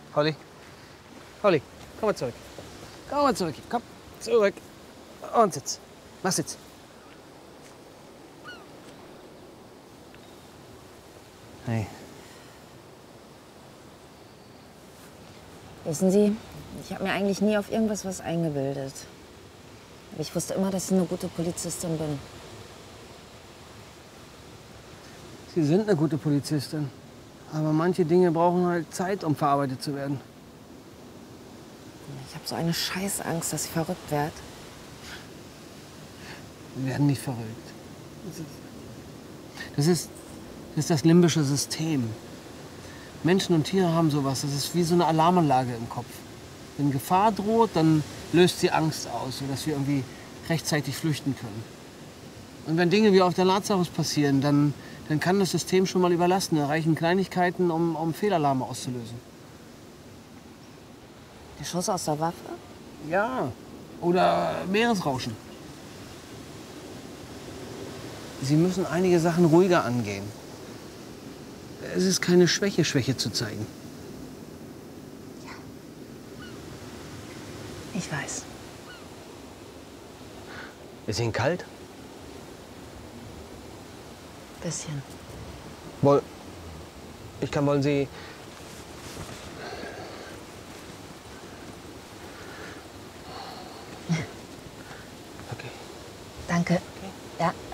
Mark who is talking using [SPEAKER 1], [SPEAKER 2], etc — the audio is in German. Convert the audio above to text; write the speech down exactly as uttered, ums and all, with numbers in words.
[SPEAKER 1] Holly. Holly, komm mal zurück. Komm mal zurück. Komm, zurück. Und sitz. Mach Sitz. Hey.
[SPEAKER 2] Wissen Sie, ich habe mir eigentlich nie auf irgendwas was eingebildet. Aber ich wusste immer, dass ich eine gute Polizistin bin.
[SPEAKER 1] Sie sind eine gute Polizistin. Aber manche Dinge brauchen halt Zeit, um verarbeitet zu werden.
[SPEAKER 2] Ich habe so eine Scheißangst, dass ich verrückt werde.
[SPEAKER 1] Sie werden nicht verrückt. Das ist, das ist das limbische System. Menschen und Tiere haben sowas. Das ist wie so eine Alarmanlage im Kopf. Wenn Gefahr droht, dann löst sie Angst aus, sodass wir irgendwie rechtzeitig flüchten können. Und wenn Dinge wie auf der Lazarus passieren, dann, dann kann das System schon mal überlasten. Da reichen Kleinigkeiten, um, um Fehlalarme auszulösen.
[SPEAKER 2] Der Schuss aus der Waffe?
[SPEAKER 1] Ja. Oder Meeresrauschen. Sie müssen einige Sachen ruhiger angehen. Es ist keine Schwäche, Schwäche zu zeigen.
[SPEAKER 2] Ja. Ich weiß.
[SPEAKER 1] Ist Ihnen kalt?
[SPEAKER 2] Bisschen.
[SPEAKER 1] Woll. Ich kann, wollen Sie.
[SPEAKER 2] Danke.
[SPEAKER 1] Okay.
[SPEAKER 2] Ja.